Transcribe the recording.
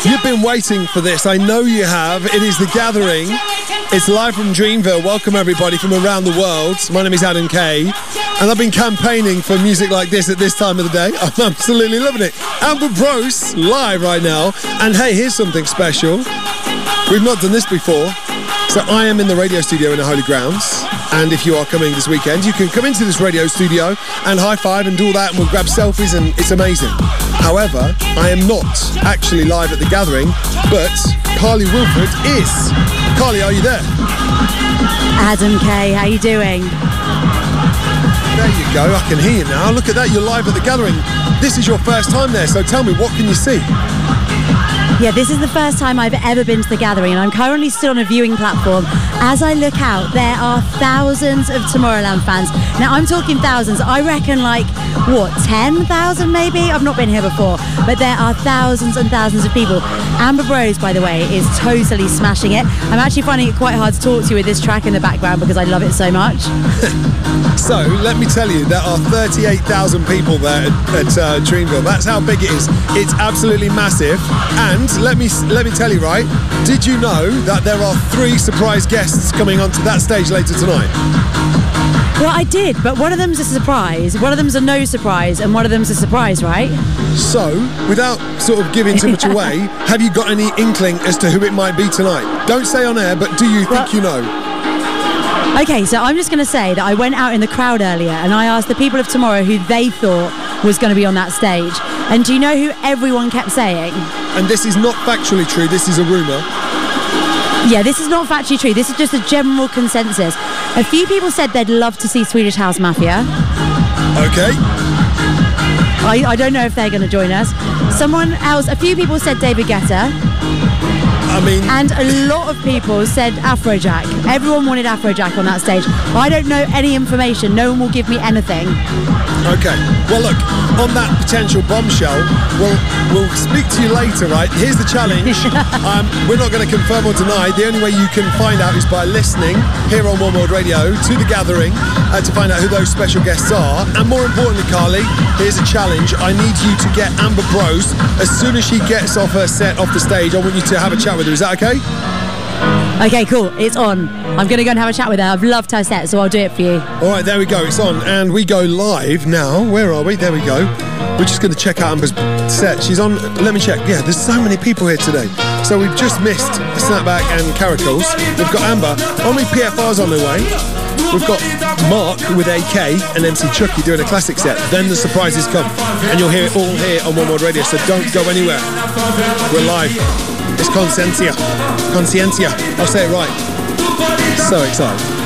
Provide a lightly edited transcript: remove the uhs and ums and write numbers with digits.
You've been waiting for this. I know you have. It is The Gathering. It's live from Dreamville. Welcome everybody from around the world. My name is Adam Kay, and I've been campaigning for music like this at this time of the day. I'm absolutely loving it. Amber Brose live right now. And hey, here's something special. We've not done this before. So I am in the radio studio in the Holy Grounds, and if you are coming this weekend, you can come into this radio studio and high five and do all that, and we'll grab selfies, and it's amazing. However, I am not actually live at The Gathering, but Carly Wilford is. Carly, are you there? Adam Kay, how you doing? There you go, I can hear you now. Look at that, you're live at The Gathering. This is your first time there, so tell me, what can you see? Yeah, this is the first time I've ever been to The Gathering, and I'm currently still on a viewing platform. As I look out, there are thousands of Tomorrowland fans. Now, I'm talking thousands. I reckon 10,000 maybe? I've not been here before, but there are thousands and thousands of people. Amber Brose, by the way, is totally smashing it. I'm actually finding it quite hard to talk to you with this track in the background because I love it so much. So, let me tell you, there are 38,000 people there at Dreamville. That's how big it is. It's absolutely massive. And let me tell you, right, did you know that there are 3 surprise guests coming onto that stage later tonight? Well, I did, but one of them's a surprise, one of them's a no surprise, and one of them's a surprise, right? So, without sort of giving too much away, have you got any inkling as to who it might be tonight? Don't say on air, but do you think you know? Okay, so I'm just going to say that I went out in the crowd earlier and I asked the people of tomorrow who they thought was going to be on that stage. And do you know who everyone kept saying? And this is not factually true, this is a rumour. Yeah, this is not factually true. This is just a general consensus. A few people said they'd love to see Swedish House Mafia. Okay. I don't know if they're going to join us. Someone else, a few people said David Guetta. And a lot of people said Afrojack. Everyone wanted Afrojack on that stage. I don't know any information. No one will give me anything. Okay. Well, look, on that potential bombshell, we'll speak to you later, right? Here's the challenge. We're not going to confirm or deny. The only way you can find out is by listening here on One World Radio to The Gathering to find out who those special guests are. And more importantly, Carly, here's a challenge. I need you to get Amber Brose. As soon as she gets off her set, off the stage, I want you to have a chat with her. Is that okay? Okay, cool. It's on. I'm going to go and have a chat with her. I've loved her set, so I'll do it for you. All right, there we go. It's on. And we go live now. Where are we? There we go. We're just going to check out Amber's set. She's on. Let me check. Yeah, there's so many people here today. So we've just missed Snapback and Caracals. We've got Amber. Only PFR's on their way. We've got Mark with AK and MC Chucky doing a classic set. Then the surprises come. And you'll hear it all here on One World Radio, so don't go anywhere. We're live. It's Consciencia. I'll say it right. So excited.